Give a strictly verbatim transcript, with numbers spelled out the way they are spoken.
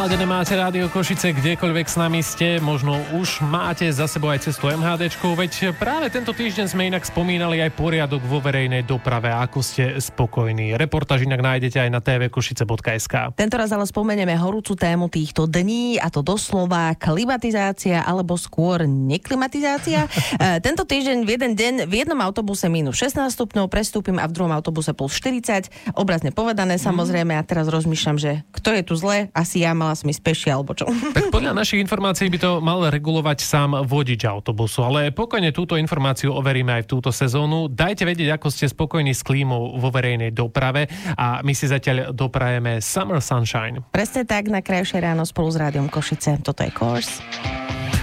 Naladené máte Rádio Košice, kdekoľvek s nami ste, možno už máte za sebou aj cestu MHDčkou, veď práve tento týždeň sme inak spomínali aj poriadok vo verejnej doprave, ako ste spokojní. Reportáž inak nájdete aj na té vé košice bodka es ká. Tentoraz ale spomenieme horúcu tému týchto dní, a to doslova klimatizácia, alebo skôr neklimatizácia. e, tento týždeň v jeden deň v jednom autobuse mínus šestnásť stupňov, prestúpim a v druhom autobuse plus štyridsať. Obrazne povedané, samozrejme, a teraz rozmýšľam, že kto je tu zle, asi ja, mala som ísť peši, alebo čo. Tak podľa našich informácií by to mal regulovať sám vodič autobusu, ale pokojne túto informáciu overíme aj v túto sezónu. Dajte vedieť, ako ste spokojní s klímou vo verejnej doprave a my si zatiaľ doprajeme Summer Sunshine. Presne tak, na krajšie ráno spolu s Rádiom Košice. Toto je Course.